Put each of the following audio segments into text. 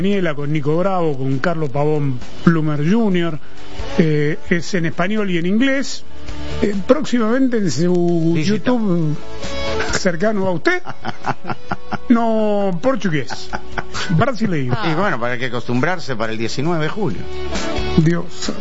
Daniela, con Nico Bravo, con Carlos Pavón Plumer Jr., es en español y en inglés. Próximamente en su YouTube cercano a usted, no portugués, brasileño. Y bueno, para que acostumbrarse para el 19 de julio. Dios.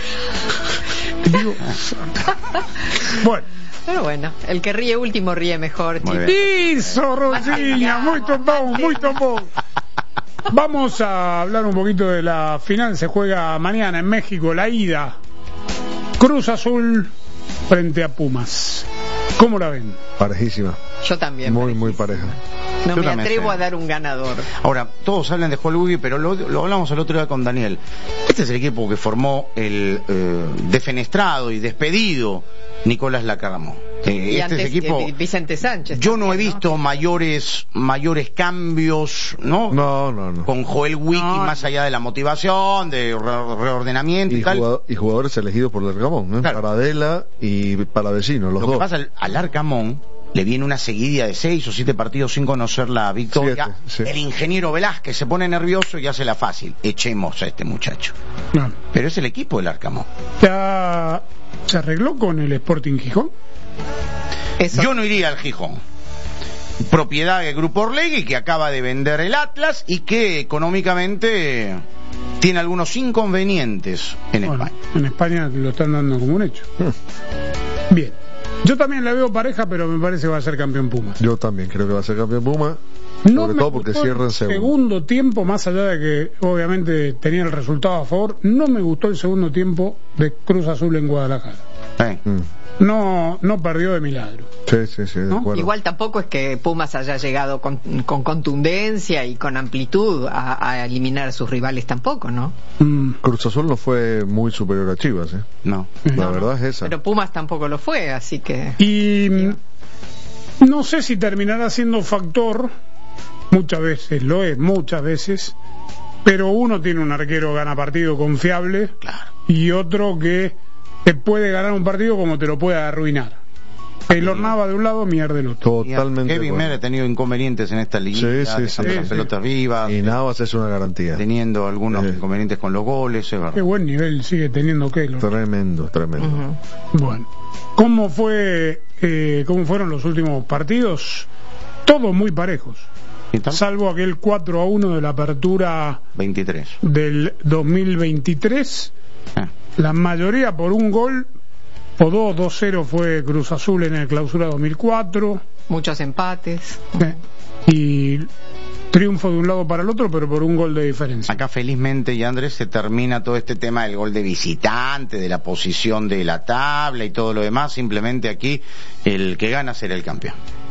Bueno. Pero bueno, el que ríe último ríe mejor. Isso, Rosinha, muito bom, muito bom. Vamos a hablar un poquito de la final. Se juega mañana en México, la ida. Cruz Azul frente a Pumas. ¿Cómo la ven? Parejísima. Yo también. Muy pareja. No me atrevo a dar un ganador. Ahora, todos hablan de Hollywood, pero lo hablamos el otro día con Daniel. Este es el equipo que formó el defenestrado y despedido Nicolás Larcamón. Y antes, equipo, Vicente Sánchez. Yo no he visto mayores cambios, ¿no? No. Con Joel Wiki, más allá de la motivación, de reordenamiento y tal. Y jugadores elegidos por Larcamón, ¿no? Claro. Paradela y Palavecino, los dos. Lo que pasa, a Larcamón le viene una seguidilla de 6 o 7 partidos sin conocer la victoria. Sí. El ingeniero Velázquez se pone nervioso y hace la fácil. Echemos a este muchacho. No. Pero es el equipo del Larcamón. ¿Ya se arregló con el Sporting Gijón? Eso. Yo no iría al Gijón. Propiedad del Grupo Orlegui, que acaba de vender el Atlas y que económicamente tiene algunos inconvenientes en España. En España lo están dando como un hecho. Bien. Yo también la veo pareja, pero me parece que va a ser campeón Pumas. Yo también creo que va a ser campeón Pumas. No sobre todo porque cierra en segundo tiempo, más allá de que obviamente tenía el resultado a favor, no me gustó el segundo tiempo de Cruz Azul en Guadalajara. No perdió de milagro. Sí, de acuerdo. Igual tampoco es que Pumas haya llegado con contundencia y con amplitud a eliminar a sus rivales tampoco, ¿no? Cruz Azul no fue muy superior a Chivas, ¿eh? No. La verdad es esa. Pero Pumas tampoco lo fue, así que... Y no sé si terminará siendo factor, muchas veces, pero uno tiene un arquero gana partido confiable, claro, y otro que te puede ganar un partido como te lo puede arruinar. Keylor Nava de un lado, Mier del otro. Totalmente. Kevin Mier ha tenido inconvenientes en esta liguilla, dejando las pelotas vivas. Y Navas es una garantía. Teniendo algunos inconvenientes con los goles, es verdad. Qué buen nivel sigue teniendo Keylor. Tremendo. Bueno, ¿cómo fueron los últimos partidos? Todos muy parejos. Salvo aquel 4-1 de la apertura 23 del 2023. La mayoría por un gol o 2-0 fue Cruz Azul en el Clausura 2004. Muchos empates. Y triunfo de un lado para el otro, pero por un gol de diferencia. Acá felizmente, y Andrés, se termina todo este tema del gol de visitante, de la posición de la tabla y todo lo demás. Simplemente aquí el que gana será el campeón.